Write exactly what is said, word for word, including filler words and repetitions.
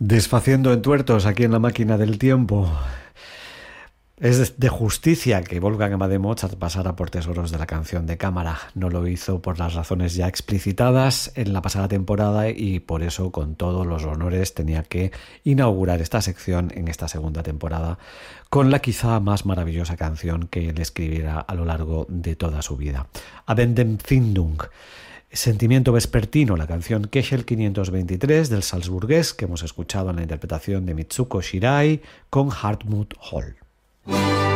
Desfaciendo entuertos aquí en la máquina del tiempo. Es de justicia que Wolfgang Amadeus Mozart pasara por tesoros de la canción de cámara. No lo hizo por las razones ya explicitadas en la pasada temporada y por eso, con todos los honores, tenía que inaugurar esta sección en esta segunda temporada con la quizá más maravillosa canción que él escribiera a lo largo de toda su vida. Abendempfindung. Sentimiento vespertino, la canción Köchel quinientos veintitrés del salzburgués que hemos escuchado en la interpretación de Mitsuko Shirai con Hartmut Holl.